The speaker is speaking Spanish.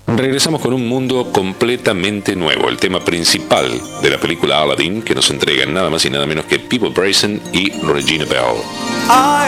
Regresamos con un mundo completamente nuevo, el tema principal de la película Aladdin, que nos entregan nada más y nada menos que People Bryson y Regina Bell.